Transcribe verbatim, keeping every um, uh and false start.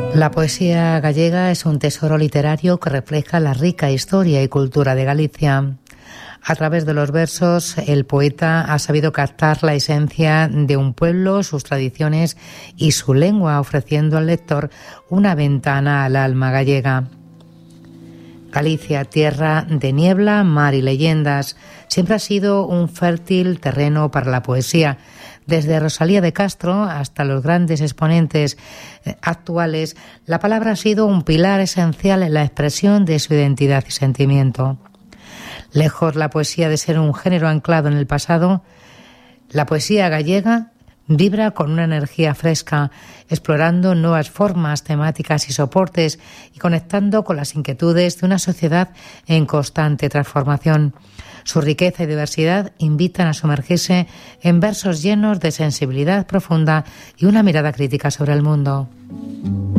La poesía gallega es un tesoro literario que refleja la rica historia y cultura de Galicia. A través de los versos, el poeta ha sabido captar la esencia de un pueblo, sus tradiciones y su lengua, ofreciendo al lector una ventana al alma gallega. Galicia, tierra de niebla, mar y leyendas, siempre ha sido un fértil terreno para la poesía. Desde Rosalía de Castro hasta los grandes exponentes actuales, la palabra ha sido un pilar esencial en la expresión de su identidad y sentimiento. Lejos la poesía de ser un género anclado en el pasado, la poesía gallega vibra con una energía fresca, explorando nuevas formas, temáticas y soportes y conectando con las inquietudes de una sociedad en constante transformación. Su riqueza y diversidad invitan a sumergirse en versos llenos de sensibilidad profunda y una mirada crítica sobre el mundo.